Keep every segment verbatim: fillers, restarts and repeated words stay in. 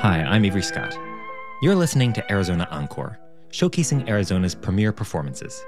Hi, I'm Avery Scott. You're listening to Arizona Encore, showcasing Arizona's premier performances.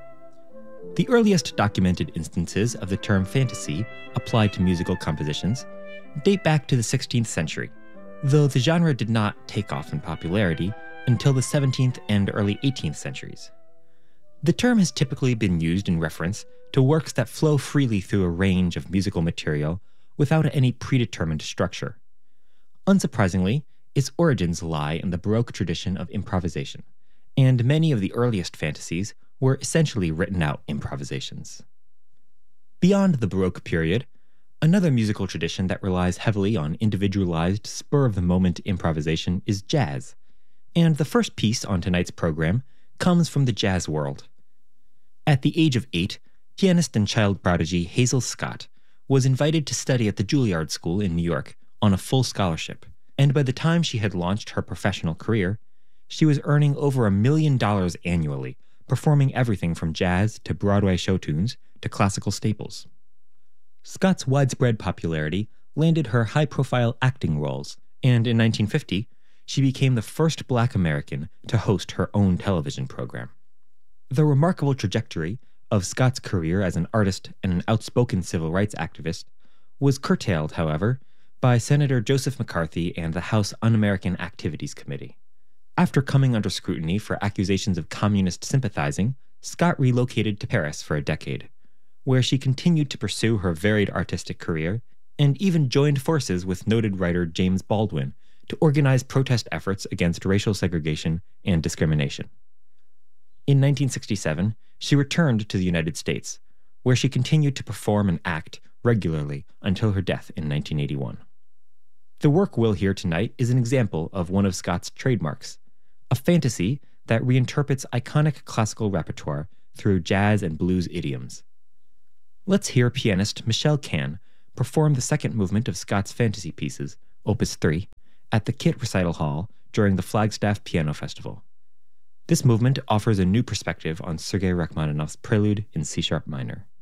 The earliest documented instances of the term fantasy applied to musical compositions date back to the sixteenth century, though the genre did not take off in popularity until the seventeenth and early eighteenth centuries. The term has typically been used in reference to works that flow freely through a range of musical material without any predetermined structure. Unsurprisingly, its origins lie in the Baroque tradition of improvisation, and many of the earliest fantasies were essentially written out improvisations. Beyond the Baroque period, another musical tradition that relies heavily on individualized, spur-of-the-moment improvisation is jazz, and the first piece on tonight's program comes from the jazz world. At the age of eight, pianist and child prodigy Hazel Scott was invited to study at the Juilliard School in New York on a full scholarship, and by the time she had launched her professional career, she was earning over a million dollars annually, performing everything from jazz to Broadway show tunes to classical staples. Scott's widespread popularity landed her high-profile acting roles, and in nineteen fifty, she became the first Black American to host her own television program. The remarkable trajectory of Scott's career as an artist and an outspoken civil rights activist was curtailed, however, by Senator Joseph McCarthy and the House Un-American Activities Committee. After coming under scrutiny for accusations of communist sympathizing, Scott relocated to Paris for a decade, where she continued to pursue her varied artistic career and even joined forces with noted writer James Baldwin to organize protest efforts against racial segregation and discrimination. In nineteen sixty-seven, she returned to the United States, where she continued to perform and act regularly until her death in nineteen eighty-one. The work we'll hear tonight is an example of one of Scott's trademarks, a fantasy that reinterprets iconic classical repertoire through jazz and blues idioms. Let's hear pianist Michelle Cann perform the second movement of Scott's fantasy pieces, Opus three, at the Kit Recital Hall during the Flagstaff Piano Festival. This movement offers a new perspective on Sergei Rachmaninoff's Prelude in C-sharp minor.